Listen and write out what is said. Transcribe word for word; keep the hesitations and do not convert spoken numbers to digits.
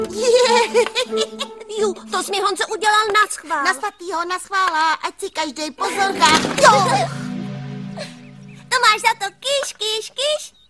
Ju, to jsi mi, Honzo, udělal naschvál. Na svatýho, na schvála, ať si každý pozor dá. Jo! To máš za to, kyš, kyš, kyš.